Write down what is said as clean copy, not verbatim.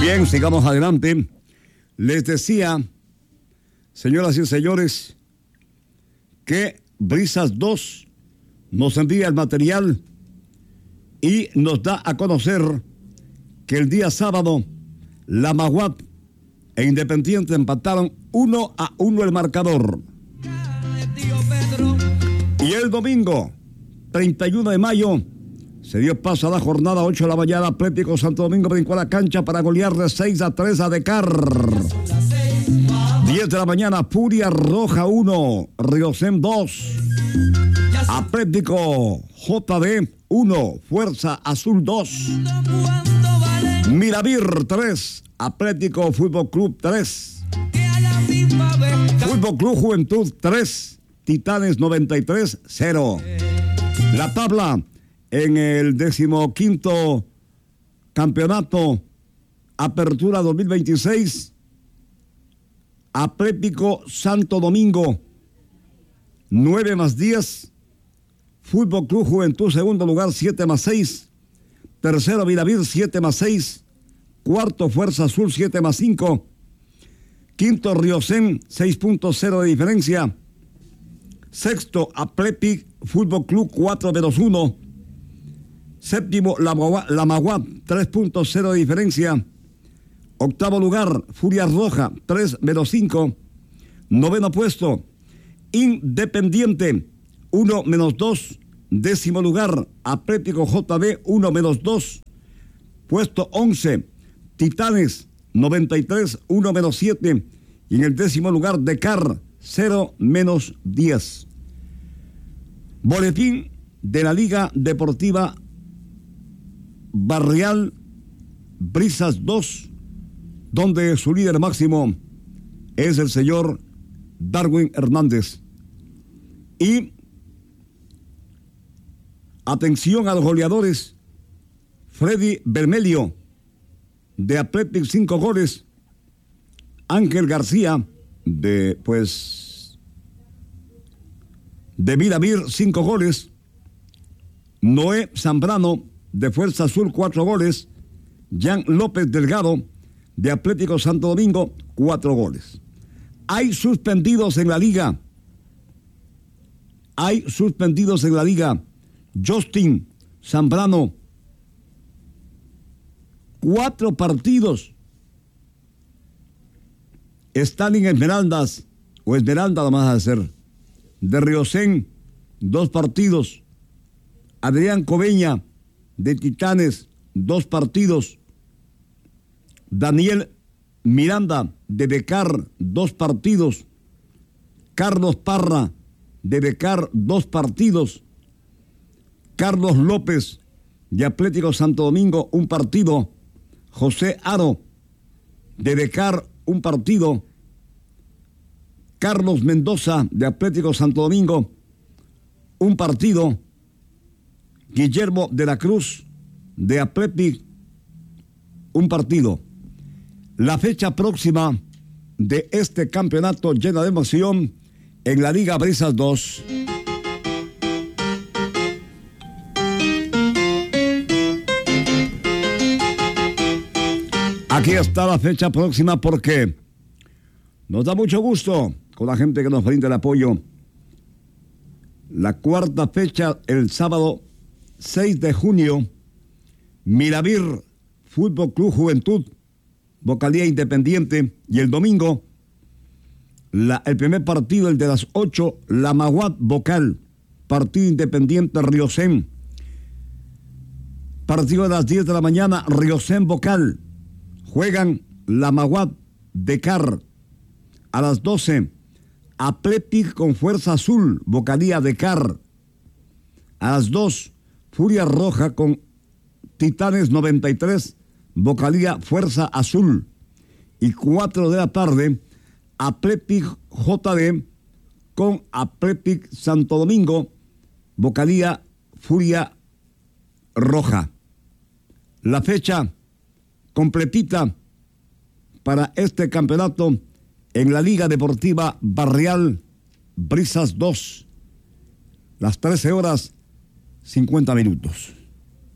Bien, sigamos adelante. Les decía, señoras y señores, que Brisas 2 nos envía el material y nos da a conocer que el día sábado la Maguap e Independiente empataron 1-1 el marcador. Y el domingo 31 de mayo se dio paso a la jornada 8 de la mañana. Atlético Santo Domingo brincó a la cancha para golear de 6-3 a Decar. 10 de la mañana, Furia Roja 1, Riosem 2. Atlético JD 1, Fuerza Azul 2. Miramir 3, Atlético Fútbol Club 3. Fútbol Club Juventud 3, Titanes 93-0. La tabla en el 15º campeonato Apertura 2026. Atlético Santo Domingo 9+10. Fútbol Club Juventud segundo lugar 7+6. Tercero Miramir 7+6. Cuarto Fuerza Azul 7+5. Quinto Riosem 6.0 de diferencia. Sexto Atlético Fútbol Club 4-1. Séptimo la Maguap 3.0 de diferencia. Octavo lugar Furia Roja 3-5. Noveno puesto Independiente 1-2. Décimo lugar Atlético JB 1-2. Puesto 11 Titanes 93 1-7. Y en el décimo lugar Decar 0-10. Boletín de la Liga Deportiva Barrial Brisas 2, donde su líder máximo es el señor Darwin Hernández. Y atención a los goleadores: Freddy Bermelio de Atlético 5 goles, Ángel García de Miramir 5 goles, Noé Zambrano de Fuerza Azul 4 goles, Jan López Delgado de Atlético Santo Domingo 4 goles. Hay suspendidos en la liga. Justin Zambrano 4 partidos. Stalin Esmeralda vamos a hacer de Riosem 2 partidos. Adrián Coveña de Titanes 2 partidos. Daniel Miranda de Decar 2 partidos. Carlos Parra de Decar 2 partidos. Carlos López de Atlético Santo Domingo 1 partido. José Aro de Decar 1 partido. Carlos Mendoza de Atlético Santo Domingo 1 partido. Guillermo de la Cruz de Atlético 1 partido. La fecha próxima de este campeonato llena de emoción en la Liga Brisas 2. Aquí está la fecha próxima porque nos da mucho gusto con la gente que nos brinda el apoyo. La cuarta fecha, el sábado 6 de junio, Miramir Fútbol Club Juventud, Vocalía Independiente. Y el domingo, el primer partido, el de las 8, la Maguap Vocal, Partido Independiente Riosem. Partido de las 10 de la mañana, Riosem Vocal. Juegan la Maguap Decar. A las 12, Atlético con Fuerza Azul, Vocalía Decar. A las 2, Furia Roja con Titanes 93, Vocalía Fuerza Azul. Y 4 de la tarde, Atlético JD con Atlético Santo Domingo, Vocalía Furia Roja. La fecha completita para este campeonato en la Liga Deportiva Barrial Brisas 2. Las 13:50.